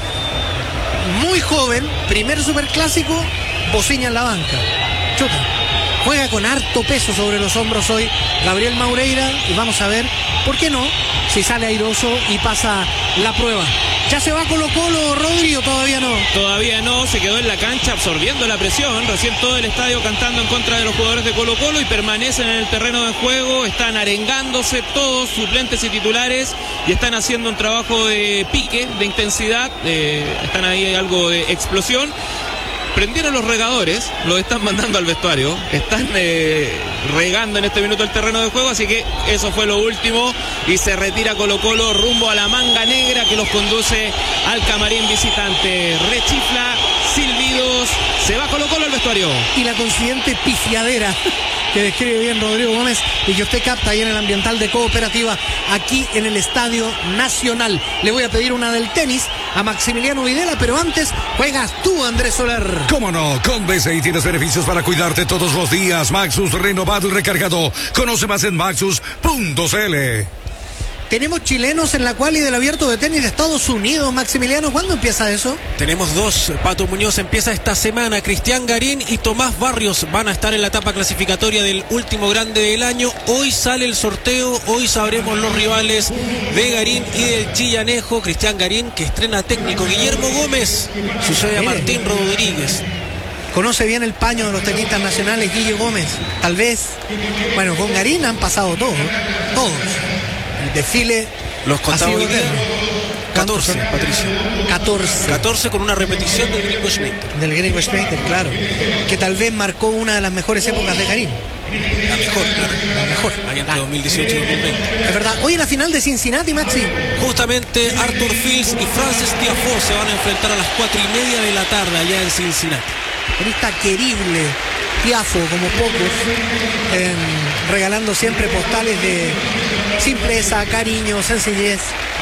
muy joven, primer superclásico, Bociña en la banca. Chuta, juega con harto peso sobre los hombros hoy Gabriel Maureira y vamos a ver, ¿por qué no? Si sale airoso y pasa la prueba. ¿Ya se va Colo Colo, Rodrigo? Todavía no. Todavía no, se quedó en la cancha absorbiendo la presión. Recién todo el estadio cantando en contra de los jugadores de Colo Colo y permanecen en el terreno de juego. Están arengándose todos, suplentes y titulares, y están haciendo un trabajo de pique, de intensidad. Eh, están ahí algo de explosión. Prendieron los regadores, los están mandando al vestuario, están eh, regando en este minuto el terreno de juego, así que eso fue lo último y se retira Colo Colo rumbo a la manga negra que los conduce al camarín visitante. Rechifla, silbidos, se va Colo Colo al vestuario. Y la consiguiente pifiadera que describe bien Rodrigo Gómez y que usted capta ahí en el ambiental de Cooperativa, aquí en el Estadio Nacional. Le voy a pedir una del tenis a Maximiliano Videla, pero antes juegas tú, Andrés Soler. ¿Cómo no? Con B C I tienes beneficios para cuidarte todos los días. Maxus renovado y recargado. Conoce más en maxus punto c l. Tenemos chilenos en la quali del Abierto de Tenis de Estados Unidos. Maximiliano, ¿cuándo empieza eso? Tenemos dos. Pato Muñoz empieza esta semana. Cristian Garín y Tomás Barrios van a estar en la etapa clasificatoria del último grande del año. Hoy sale el sorteo. Hoy sabremos los rivales de Garín y del chillanejo. Cristian Garín, que estrena técnico. Guillermo Gómez sucede a Martín Rodríguez. Conoce bien el paño de los tenistas nacionales, Guille Gómez. Tal vez, bueno, con Garín han pasado todos, todos. El desfile los contaba hoy día. catorce, Patricio. catorce. catorce con una repetición del Gringo Schmeiter. Del Gringo Schmeiter, claro. Que tal vez marcó una de las mejores épocas de Garín. La mejor, claro. La mejor. Ahí entre dos mil dieciocho y dos mil veinte. Es verdad. Hoy en la final de Cincinnati, Maxi. Justamente Arthur Fils y Frances Tiafoe se van a enfrentar a las cuatro y media de la tarde allá en Cincinnati. Tenista querible, Tiafoe como pocos, eh, regalando siempre postales de simpleza, cariño, sencillez,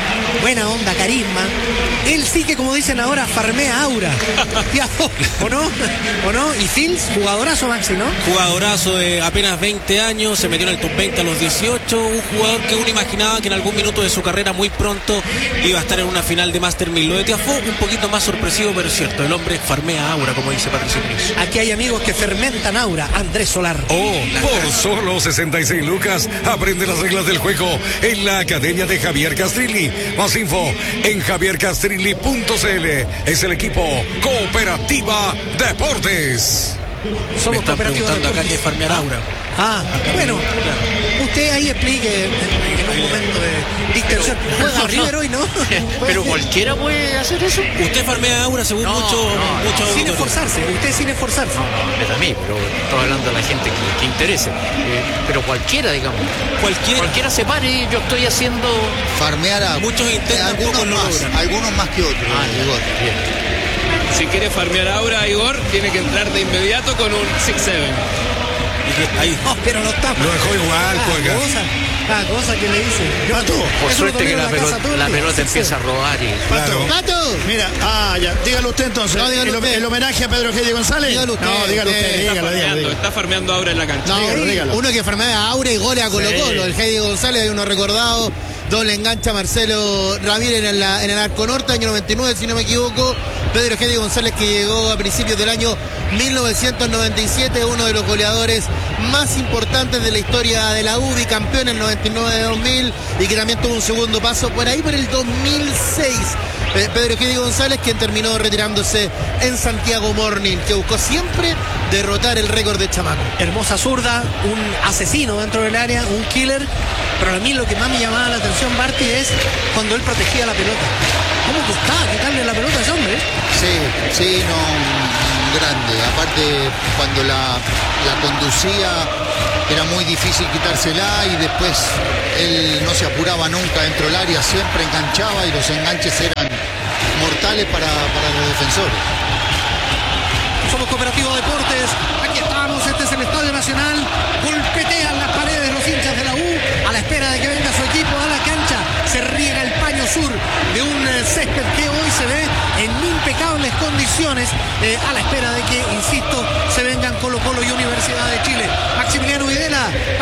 buena onda, carisma. Él sí que, como dicen ahora, farmea aura. Tiafoe, ¿o no? ¿O no? Y Fils, jugadorazo, Maxi, ¿no? Jugadorazo de apenas veinte años, se metió en el top veinte a los dieciocho, un jugador que uno imaginaba que en algún minuto de su carrera muy pronto iba a estar en una final de Master mil. Lo de Tiafoe un poquito más sorpresivo, pero es cierto, el hombre farmea aura, como dice Patricio Cruz. Aquí hay amigos que fermentan aura. Andrés Solar. Oh, por solo sesenta y seis lucas, aprende las reglas del juego en la Academia de Javier Castrilli. Más info en javier castrilli punto c l. Es el equipo Cooperativa Deportes. Somos Me están preguntando acá qué es farmear aura. Ah, acá bueno, claro. Usted ahí explique en un momento de distensión. Juega River hoy, ¿no? Pero cualquiera puede hacer eso. Usted farmea aura según no, mucho, no, mucho no, sin esforzarse, usted sin esforzarse. No, no, es a mí, pero estoy hablando de la gente que, que interese. Eh, pero cualquiera, digamos. Cualquiera. Cualquiera se pare y yo estoy haciendo. Farmear a muchos intentan, algunos más, algunos más que otros. Ah, ya, bien. Si quiere farmear aura, Igor, tiene que entrar de inmediato con un seis siete. Ahí. No, pero no está. Lo dejó igual, ah, cuelga. Cosa, ah, cosa que le dice. Pato, por suerte que la pelota, la pelota empieza a rodar y. Pato, Pato. Mira, ah, ya, dígalo usted entonces. No, dígalo el, usted. el homenaje a Pedro G. González. Dígalo usted. No, dígalo usted, Está dígalo, farmeando, dígalo. está farmeando aura en la cancha. No, dígalo, dígalo. Uno que farmea aura y gole a Colo Colo. Sí. El Heidi González, hay uno recordado. Doble engancha Marcelo Ramírez en, la, en el arco norte, año noventa y nueve, si no me equivoco. Pedro Heidi González, que llegó a principios del año mil novecientos noventa y siete, uno de los goleadores más importantes de la historia de la U, bicampeón en el noventa y nueve de dos mil, y que también tuvo un segundo paso por ahí por el dos mil seis. Pedro Heidi González, quien terminó retirándose en Santiago Morning, que buscó siempre derrotar el récord de Chamaco. Hermosa zurda, un asesino dentro del área, un killer, pero a mí lo que más me llamaba la atención, Barty, es cuando él protegía la pelota. ¿Cómo costaba quitarle la pelota a ese hombre? Sí, sí, no, grande. Aparte, cuando la, la conducía era muy difícil quitársela y después él no se apuraba nunca dentro del área, siempre enganchaba y los enganches eran mortales para, para los defensores. Somos Cooperativo Deportes, aquí estamos, este es el Estadio Nacional, golpetean las paredes los hinchas de la U a la espera de que venga su equipo a la cancha, se riega el paño sur de un eh, césped que hoy se ve en impecables condiciones, eh, a la espera de que, insisto, se vengan Colo Colo y Universidad de Chile. Maximiliano Videla va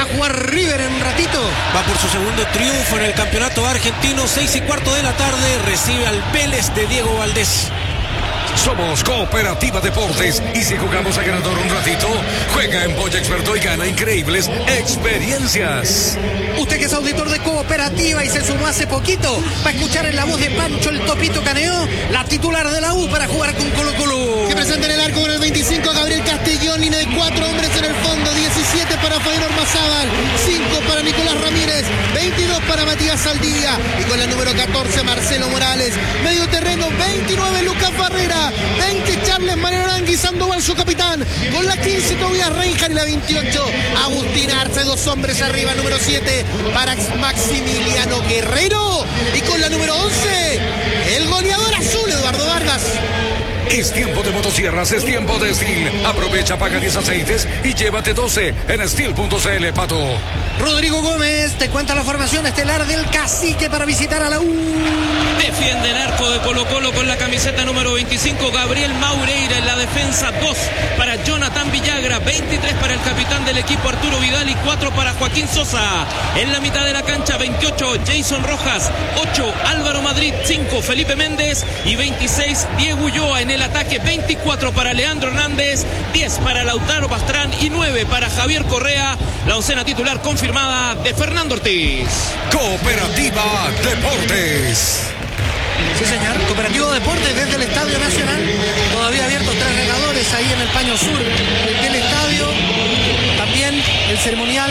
a jugar River en un ratito. Va por su segundo triunfo en el campeonato argentino. Seis y cuarto de la tarde. Recibe al Vélez de Diego Valdés. Somos Cooperativa Deportes y si jugamos a ganador un ratito, juega en Boya Experto y gana increíbles experiencias. Usted que es auditor de Cooperativa y se sumó hace poquito, va a escuchar en la voz de Pancho el Topito Caneo, la titular de la U para jugar con Colo Colo. Que presenta en el arco con el veinticinco Gabriel Castellón, línea de cuatro hombres en el fondo, diecisiete para Fabián Ormazábal, cinco para Nicolás Ramírez, veintidós para Matías Saldivia y con la número catorce Marcelo Morales. Medio terreno, veintinueve Lucas Barrera, veinte Charles Manerangui Sandoval su capitán, con la quince Tobias Reinhardt y la veintiocho Agustín Arce, dos hombres arriba, número siete para Maximiliano Guerrero y con la número once el goleador azul Eduardo Vargas. Es tiempo de motosierras, es tiempo de Steel. Aprovecha, paga diez aceites y llévate doce en steel punto c l, Pato. Rodrigo Gómez te cuenta la formación estelar del Cacique para visitar a la U. Defiende el arco de Colo Colo con la camiseta número veinticinco Gabriel Maureira. En la defensa dos para Jonathan Villagra, veintitrés para el capitán del equipo Arturo Vidal y cuatro para Joaquín Sosa. En la mitad de la cancha veintiocho Jason Rojas, ocho Álvaro Madrid, cinco Felipe Méndez y veintiséis Diego Ulloa. En el ataque veinticuatro para Leandro Hernández, diez para Lautaro Pastrán y nueve para Javier Correa. La oncena titular confirmada de Fernando Ortiz. Cooperativa Deportes. Sí, señor. Cooperativo Deportes desde el Estadio Nacional. Todavía abiertos tres regadores ahí en el paño sur del estadio. También el ceremonial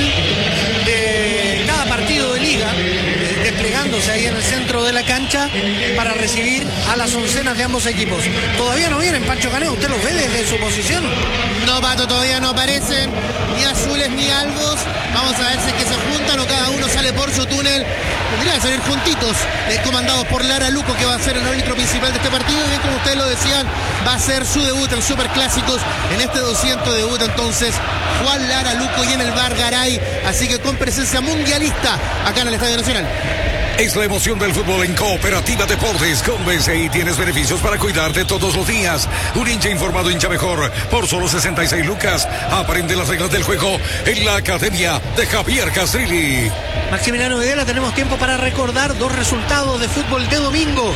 de cada partido de liga, eh, desplegándose ahí en el centro de la cancha para recibir a las oncenas de ambos equipos. Todavía no vienen, Pancho Caneo. ¿Usted los ve desde su posición? No, Pato, todavía no aparecen ni azules ni albos. Vamos a ver si es que se juntan o cada uno sale por su túnel. Tendrían que salir juntitos, eh, comandados por Lara Luco, que va a ser el árbitro principal de este partido. Y bien, como ustedes lo decían, va a ser su debut en Superclásicos. En este doscientos debut entonces Juan Lara Luco y en el Bar Garay. Así que con presencia mundialista acá en el Estadio Nacional. Es la emoción del fútbol en Cooperativa Deportes. Con B C I tienes beneficios para cuidarte todos los días. Un hincha informado, hincha mejor. Por solo sesenta y seis lucas. Aprende las reglas del juego en la Academia de Javier Castrilli. Maximiliano Videla, tenemos tiempo para recordar dos resultados de fútbol de domingo.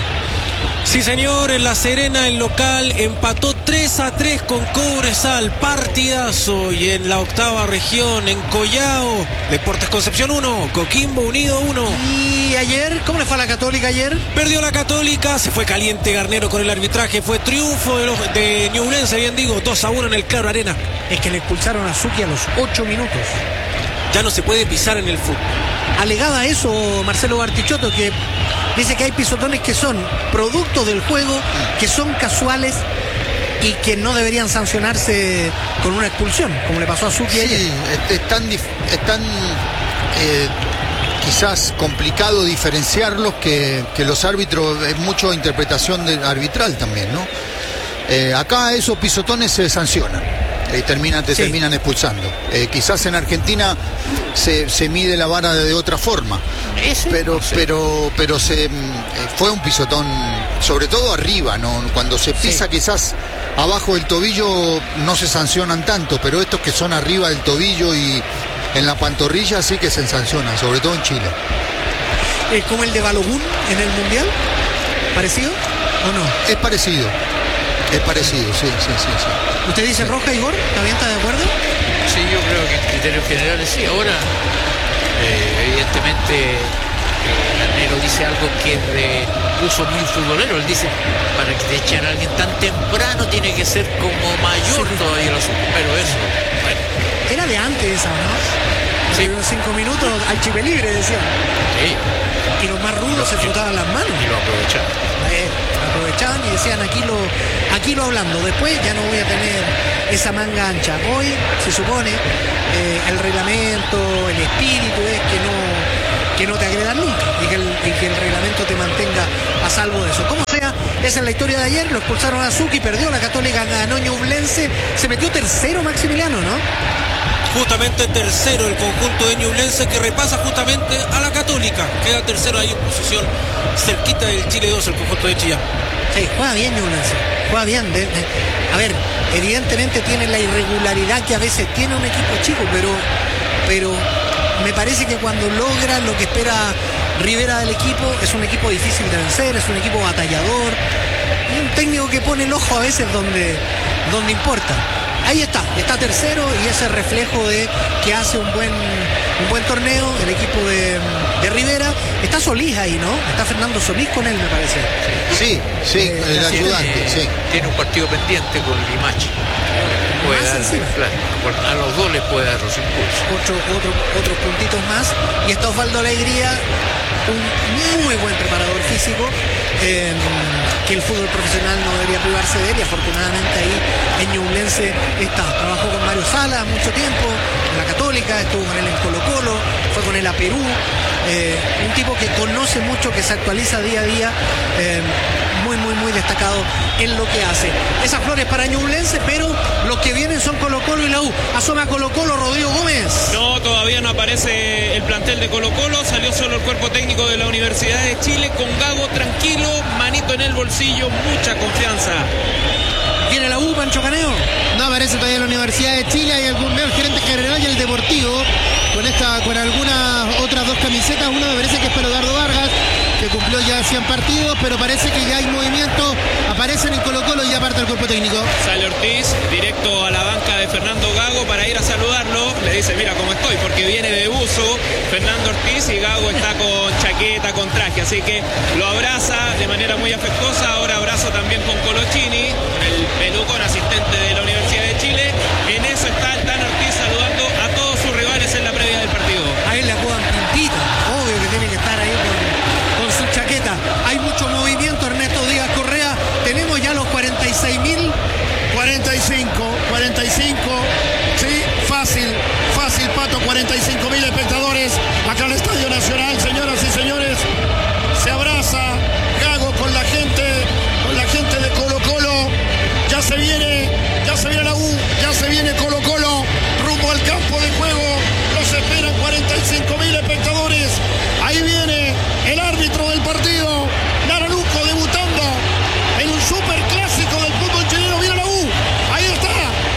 Sí, señor, en La Serena el local empató tres a tres con Cobresal, partidazo. Y en la octava región, en Collao, Deportes Concepción uno, Coquimbo Unido uno. ¿Y ayer? ¿Cómo le fue a la Católica ayer? Perdió la Católica, se fue caliente Garnero con el arbitraje, fue triunfo de, los, de Ñublense, bien digo, dos a uno en el Claro Arena. Es que le expulsaron a Zucchi a los ocho minutos. Ya no se puede pisar en el fútbol. Alegaba eso Marcelo Bartichotto, que dice que hay pisotones que son producto del juego, que son casuales y que no deberían sancionarse con una expulsión, como le pasó a Zucchi sí, ayer. Es, es tan, es tan eh, quizás complicado diferenciarlos que, que los árbitros, es mucho interpretación de, arbitral también, ¿no? Eh, acá esos pisotones se sancionan. Y terminan, te sí. terminan expulsando. Eh, quizás en Argentina se, se mide la vara de, de otra forma. ¿Ese? Pero, no sé. pero, pero se eh, fue un pisotón, sobre todo arriba, ¿no? Cuando se pisa sí. quizás abajo del tobillo no se sancionan tanto, pero estos que son arriba del tobillo y en la pantorrilla sí que se sancionan, sobre todo en Chile. ¿Es como el de Balogun en el Mundial? ¿Parecido o no? Es parecido. Es parecido, sí, sí, sí, sí. ¿Usted dice sí. roja, Igor? ¿También está de acuerdo? Sí, yo creo que en criterios generales sí. Ahora, eh, evidentemente, eh, Garnero dice algo que es de uso muy futbolero. Él dice, para que te echen a alguien tan temprano tiene que ser como mayor sí. todavía el asunto. Pero eso, bueno. Era de antes esa, ¿no? Sí. Los cinco minutos al chipe libre, decían. Sí. Y los más rudos se frotaban las manos. Y lo aprovechaban. Eh, aprovechaban y decían, aquí lo, aquí lo hablando. Después ya no voy a tener esa manga ancha. Hoy se supone eh, el reglamento, el espíritu es que no, que no te agredan nunca y que, el, y que el reglamento te mantenga a salvo de eso. Como sea, esa es la historia de ayer. Lo expulsaron a Zucchi, perdió la Católica, ganó Ñublense. Se metió tercero Maximiliano, ¿no? Justamente tercero el conjunto de Ñublense, que repasa justamente a la Católica. Queda tercero ahí en posición cerquita del Chile dos, el conjunto de Chillán. Sí, juega bien Ñublense, juega bien. De, de, a ver, evidentemente tiene la irregularidad que a veces tiene un equipo chico, pero, pero me parece que cuando logra lo que espera Rivera del equipo, es un equipo difícil de vencer, es un equipo batallador, y un técnico que pone el ojo a veces donde, donde importa. Ahí está, está tercero y ese reflejo de que hace un buen, un buen torneo el equipo de, de Rivera. Está Solís ahí, ¿no? Está Fernando Solís con él, me parece. Sí, sí, Eh, el así es. ayudante, tiene, sí. tiene un partido pendiente con Limache. Puede Más dar, encima. claro, a los dos les puede dar los impulsos. Otro, otro, otros puntitos más. Y está Osvaldo Alegría, un muy buen preparador físico, eh, que el fútbol profesional no debería privarse de él, y afortunadamente ahí en Ñublense está. Trabajó con Mario Salas mucho tiempo, en la Católica, estuvo con él en Colo Colo, fue con él a Perú. Eh, un tipo que conoce mucho, que se actualiza día a día, eh, muy, muy, muy destacado en lo que hace. Esas flores para Ñublense, pero los que vienen son Colo Colo y la U. Asoma Colo Colo, Rodrigo Gómez. No, todavía no aparece el plantel de Colo Colo, salió solo el cuerpo técnico de la Universidad de Chile, con Gago tranquilo, manito en el bolsillo, mucha confianza. ¿Viene la U, Pancho Caneo? No aparece todavía la Universidad de Chile, hay algún veo el gerente general y el deportivo con esta, con algunas otras dos camisetas. Una me parece que es para Eduardo Vargas, que cumplió ya cien partidos, pero parece que ya hay movimiento, aparecen en Colo Colo y ya parte el cuerpo técnico. Sale Ortiz directo a la banca de Fernando Gago para ir a saludarlo, le dice mira cómo estoy, porque viene de buzo Fernando Ortiz y Gago está con chaqueta, con traje, así que lo abraza de manera muy afectuosa. Ahora abrazo también con Colochini, el pelucón asistente de la Universidad de Chile. En eso está el Tan Ortiz saludando a todos sus rivales en la previa del partido. A él le apodan Pintita, obvio que tiene que estar ahí con, con su chaqueta. Hay mucho movimiento, Ernesto Díaz Correa. Tenemos ya los cuarenta y seis mil. cuarenta y cinco, cuarenta y cinco, sí, fácil, fácil, Pato, cuarenta y cinco mil espectadores acá en el Estadio Nacional, señoras y señores. Se abraza Gago con la gente, con la gente de Colo Colo. Ya se viene, ya se viene la U, ya se viene Colo Colo rumbo al campo de juego. Los esperan cuarenta y cinco mil espectadores. Ahí viene el árbitro del partido, Naraluco, debutando en un superclásico del fútbol chileno. Viene la U, ahí está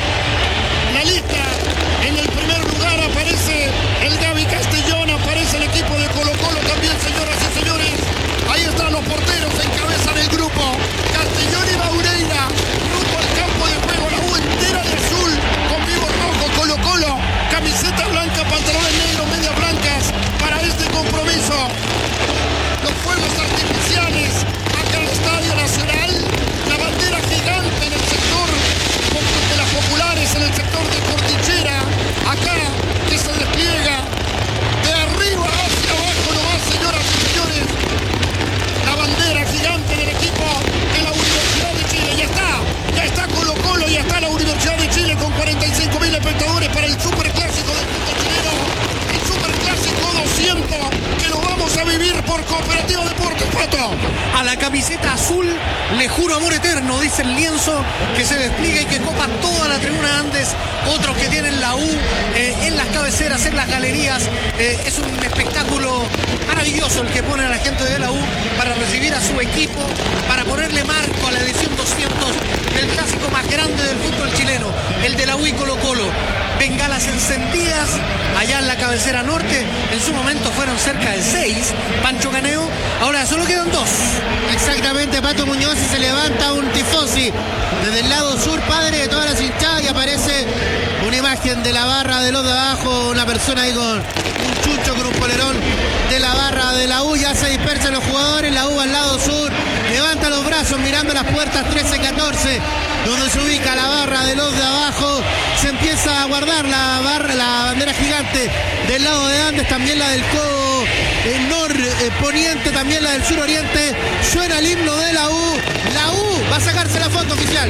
la lista. En el primer lugar aparece el Gaby Castellón, aparece el equipo de Colo Colo también, señoras y señores. Ahí están los porteros, encabezan el grupo, Castellón y Maureira, rumbo al campo de juego. La U entera de azul, con vivo rojo. Colo Colo, camiseta blanca, pantalones negros, medias blancas para este compromiso. Los fuegos artificiales acá en el Estadio Nacional, la bandera gigante en el sector de las populares, en el sector de Cordillera, acá que se despliega de arriba hacia abajo nomás, señoras y señores. La bandera gigante del equipo de la Universidad de Chile. Ya está, ya está Colo Colo, ya está la Universidad de Chile con cuarenta y cinco mil espectadores para el superclásico del fútbol chileno. El superclásico doscientos, que lo vamos a vivir por Cooperativa Deportes, Pato. A la camiseta azul le juro amor eterno, dice el lienzo que se despliega y que copa toda la tribuna Andes. Otros que tienen la U eh, en las cabeceras, en las galerías. Eh, es un espectáculo maravilloso el que pone a la gente de la U para recibir a su equipo, para ponerle marco a la edición doscientos del clásico más grande del fútbol chileno, el de la U y Colo Colo. Bengalas encendidas allá en la cabecera norte, en su momento fueron cerca de seis, Pancho Caneo, ahora solo quedan dos. Exactamente, Pato Muñoz, y se levanta un tifosi desde el lado sur, padre de todas las hinchadas, y aparece una imagen de la barra de los de abajo, una persona ahí con un chucho, con un polerón de la barra de la U. Ya se dispersan los jugadores, la U al lado sur levanta los brazos mirando las puertas trece catorce, donde se ubica la barra de los de abajo. Se empieza a guardar la barra, la bandera gigante del lado de Andes, también la del codo el norponiente, eh, también la del suroriente. Suena el himno de la U. La U va a sacarse la foto oficial.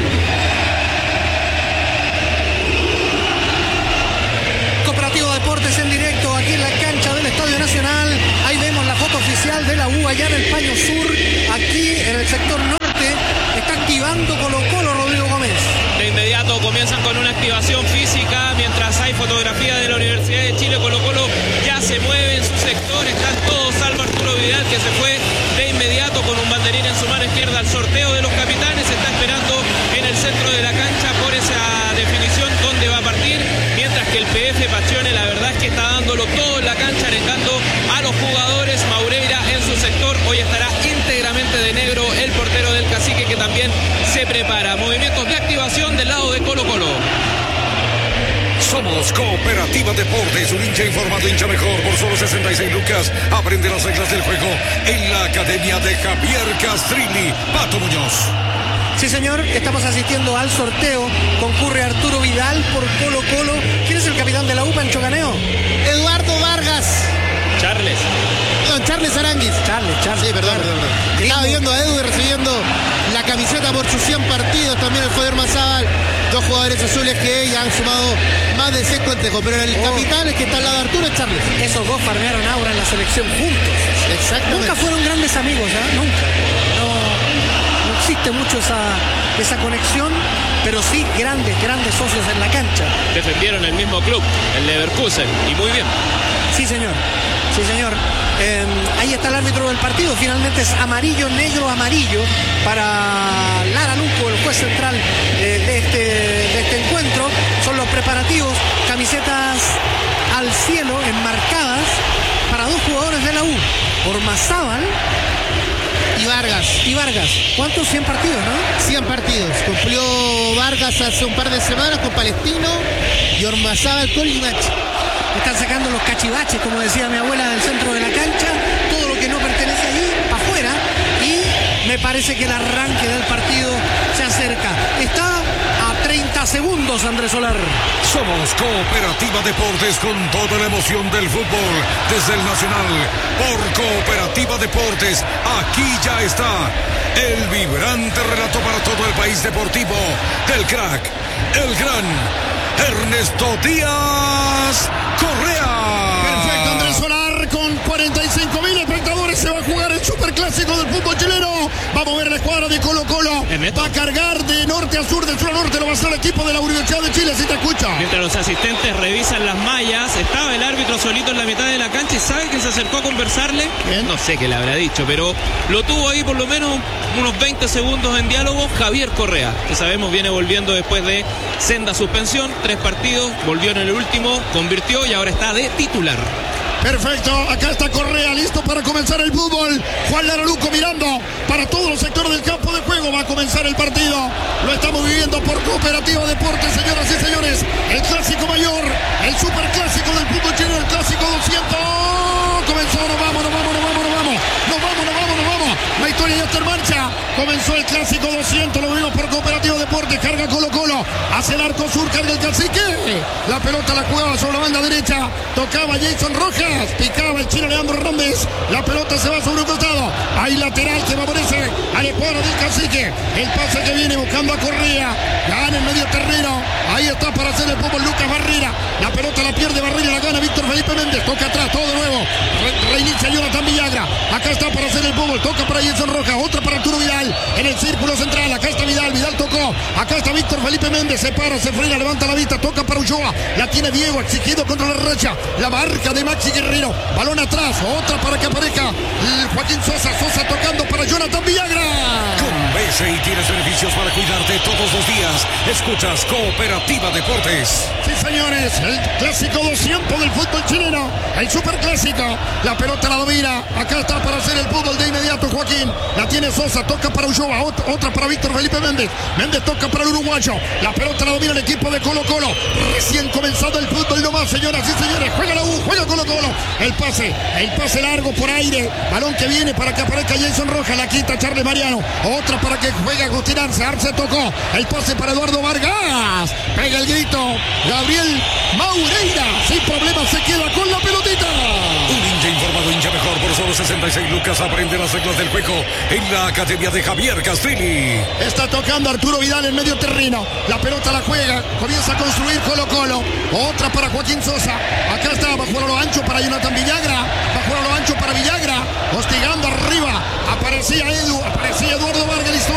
Cooperativo Deportes en directo aquí en la cancha del Estadio Nacional. Ahí vemos la foto oficial de la U allá en el Paño Sur, aquí en el sector norte. Está activando Colo Colo, Rodrigo Gómez. De inmediato comienzan con una activación física, mientras hay fotografía de la Universidad de Chile. Colo Colo ya se mueve en su sector, están todos, salvo Arturo Vidal, que se fue de inmediato con un banderín en su mano izquierda al sorteo de los capitanes. Está esperando en el centro de la cancha por esa definición dónde va a partir, mientras que el P F Pacione la verdad es que está dándolo todo en la cancha. Hoy estará íntegramente de negro el portero del Cacique, que también se prepara. Movimientos de activación del lado de Colo Colo. Somos Cooperativa Deportes, un hincha informado, hincha mejor. Por solo sesenta y seis lucas, aprende las reglas del juego en la academia de Javier Castrilli. Pato Muñoz. Sí, señor, estamos asistiendo al sorteo. Concurre Arturo Vidal por Colo Colo. ¿Quién es el capitán de la U, Pancho Caneo? Eduardo Vargas. Charles. No, Charles Aranguis. Charles, Charles. Sí, perdón, perdón. perdón. Estaba viendo a Edu y recibiendo la camiseta por sus cien partidos. También el Joder Mazábal. Dos jugadores azules que ya han sumado más de seis contejos. Pero el oh. capitán, el que está al lado de Arturo, es Charles. Esos dos farmearon aura en la selección juntos. Exactamente. Nunca fueron grandes amigos, ¿eh? Nunca. No, no existe mucho esa, esa conexión, pero sí grandes, grandes socios en la cancha. Defendieron el mismo club, el Leverkusen, y muy bien. Sí, señor. Sí, señor. Eh, ahí está el árbitro del partido. Finalmente es amarillo, negro, amarillo para Lara Luco, el juez central eh, de, este, de este encuentro. Son los preparativos. Camisetas al cielo, enmarcadas para dos jugadores de la U. Ormazábal y Vargas. Y Vargas. ¿Cuántos? cien partidos, ¿no? cien partidos. Cumplió Vargas hace un par de semanas con Palestino y Ormazábal con Limache. Están sacando los cachivaches, como decía mi abuela, del centro de la cancha, todo lo que no pertenece allí, para afuera, y me parece que el arranque del partido se acerca. Está a treinta segundos, Andrés Solar. Somos Cooperativa Deportes con toda la emoción del fútbol, desde el Nacional, por Cooperativa Deportes. Aquí ya está el vibrante relato para todo el país deportivo del crack, el gran Ernesto Díaz Correa. Perfecto, Andrés Solar, con cuarenta y cinco mil espectadores se va a jugar el superclásico del fútbol chileno. Vamos a ver la escuadra de Colo Colo. Va a cargar de norte a sur, de sur a norte, lo va a hacer el equipo de la Universidad de Chile, si te escucha. Mientras los asistentes revisan las mallas, estaba el árbitro solito en la mitad de la cancha y ¿sabe quién se acercó a conversarle? ¿Quién? No sé qué le habrá dicho, pero lo tuvo ahí por lo menos unos veinte segundos en diálogo. Javier Correa, que sabemos viene volviendo después de senda suspensión, tres partidos, volvió en el último, convirtió y ahora está de titular. Perfecto, acá está Correa, listo para comenzar el fútbol. Juan Lara Luco mirando para todos los sectores del campo de juego. Va a comenzar el partido. Lo estamos viviendo por Cooperativa Deportes, señoras y señores. El clásico mayor, el superclásico del fútbol chileno, el clásico doscientos. Comenzó, nos vamos, nos vamos, nos vamos, nos vamos. Nos vamos, nos vamos, nos vamos. La historia ya está en marcha. Comenzó el clásico doscientos, lo vimos por Cooperativa Deportes. Carga Colo Colo, hacia el arco sur, carga el Cacique. La pelota la jugaba sobre la banda derecha. Tocaba Jason Rojas, picaba el chino Leandro Róndez. La pelota se va sobre un costado. Hay lateral que favorece al escuadro del Cacique. El pase que viene buscando a Correa. Gana en medio terreno. Ahí está para hacer el fútbol Lucas Barrera. La pelota la pierde Barrera, la gana Víctor Felipe Méndez. Toca atrás, todo de nuevo. Re reinicia Jonathan Villagra. Acá está para hacer el fútbol. Toca para Jason Rojas. Otra para Arturo Vidal. En el círculo central. Acá está Vidal. Vidal tocó. Acá está Víctor Felipe Méndez. Se para, se frena, levanta la vista. Toca para Ulloa. La tiene Diego, exigido contra la derecha. La marca de Maxi Guerrero. Balón atrás. Otra para que aparezca Joaquín Sosa. Sosa tocando para Jonathan Villagra. Con B C I tienes beneficios para cuidarte todos los días. Escuchas Cooperativa Deportes. Sí, señores. El clásico doscientos del fútbol chileno. El superclásico. La pelota la domina. Acá está para hacer el fútbol de inmediato Joaquín. La tiene Sosa. Toca para Ulloa. Otra para Víctor Felipe Méndez. Méndez toca para el uruguayo. La pelota la domina el equipo de Colo Colo. Recién comenzado el fútbol nomás, señoras y señores. Juega la U, juega Colo Colo. El pase, el pase largo por aire. Balón que viene para que aparezca Jason Rojas. La quita Charles Mariano. Otra para que juegue Agustín Arce. Arce tocó. El pase para Eduardo Vargas. Pega el grito. Gabriel Maureira. Sin problema se queda con la pelotita. Un hincha informado, hincha mejor. Por solo sesenta y seis lucas aprende las reglas del juego en la academia de Javier Castrilli. Está tocando Arturo Vidal en medio terreno. La pelota la juega. Comienza a construir Colo Colo. Otra para Joaquín Sosa. Acá está. Va a jugar a lo ancho para Jonathan Villagra. Va a jugar a lo ancho para Villagra. Hostigando arriba. Aparecía Edu. Aparecía Eduardo Vargas.